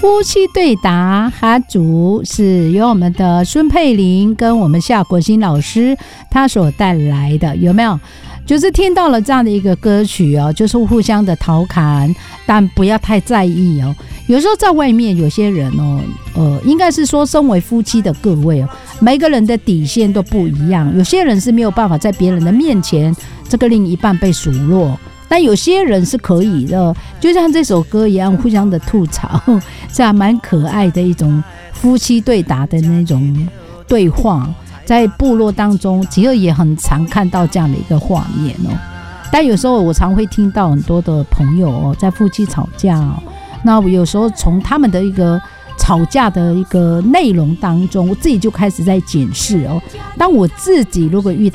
夫妻对答哈组是由我们的孙佩玲跟我们夏国新老师他所带来的，有没有？就是听到了这样的一个歌曲哦，就是互相的调侃，但不要太在意哦。有时候在外面有些人哦，应该是说身为夫妻的各位哦，每个人的底线都不一样，有些人是没有办法在别人的面前这个另一半被数落。但有些人是可以的，就像这首歌一样，互相的吐槽，是还蛮可爱的一种夫妻对答的那种对话，在部落当中，其实也很常看到这样的一个画面哦。但有时候我常会听到很多的朋友哦，在夫妻吵架哦，那我有时候从他们的一个吵架的一个内容当中，我自己就开始在检视哦。当我自己如果遇到